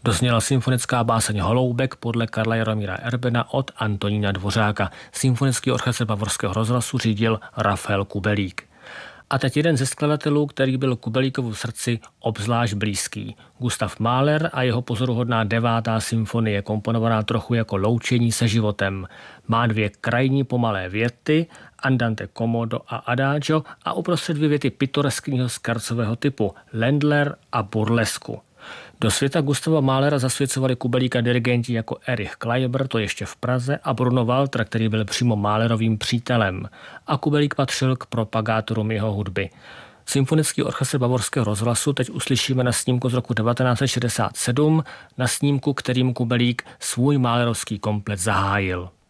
Dozněla symfonická báseň Holoubek podle Karla Jaromíra Erbena od Antonína Dvořáka. Symfonický orchestr Bavorského rozhlasu řídil Rafael Kubelík. A teď jeden ze skladatelů, který byl Kubelíkovu v srdci obzvlášť blízký. Gustav Mahler a jeho pozoruhodná 9. symfonie, komponovaná trochu jako loučení se životem. Má 2 krajní pomalé věty, andante comodo a adagio, a uprostřed 2 věty pitoreskního skarcového typu, Ländler a burlesku. Do světa Gustava Mahlera zasvěcovali Kubelíka dirigenti jako Erich Kleiber, to ještě v Praze, a Bruno Walter, který byl přímo Mahlerovým přítelem. A Kubelík patřil k propagátorům jeho hudby. Symfonický orchestr Bavorského rozhlasu teď uslyšíme na snímku z roku 1967, na snímku, kterým Kubelík svůj mahlerovský komplet zahájil.